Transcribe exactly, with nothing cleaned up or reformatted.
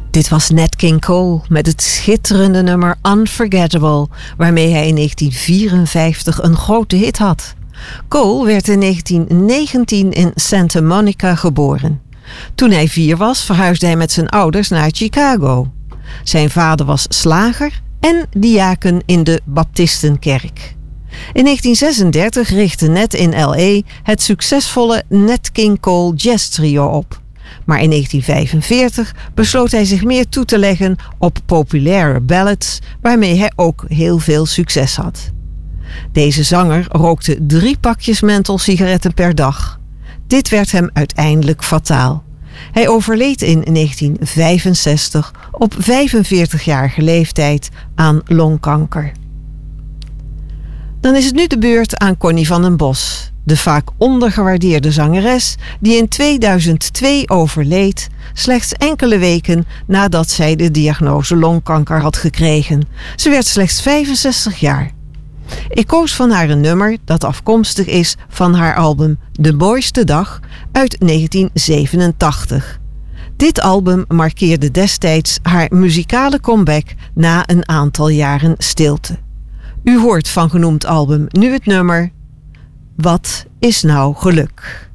Dit was Nat King Cole met het schitterende nummer Unforgettable, waarmee hij in negentien vierenvijftig een grote hit had. Cole werd in negentien negentien in Santa Monica geboren. Toen hij vier was, verhuisde hij met zijn ouders naar Chicago. Zijn vader was slager en diaken in de Baptistenkerk. In negentien zesendertig richtte Nat in L A het succesvolle Nat King Cole Jazz Trio op. Maar in negentien vijfenveertig besloot hij zich meer toe te leggen op populaire ballads, waarmee hij ook heel veel succes had. Deze zanger rookte drie pakjes mentholsigaretten per dag. Dit werd hem uiteindelijk fataal. Hij overleed in negentien vijfenzestig op vijfenveertigjarige leeftijd aan longkanker. Dan is het nu de beurt aan Connie van den Bos, de vaak ondergewaardeerde zangeres die in tweeduizend twee overleed, slechts enkele weken nadat zij de diagnose longkanker had gekregen. Ze werd slechts vijfenzestig jaar. Ik koos van haar een nummer dat afkomstig is van haar album De Mooiste Dag uit negentien zevenentachtig. Dit album markeerde destijds haar muzikale comeback na een aantal jaren stilte. U hoort van genoemd album nu het nummer Wat is nou geluk?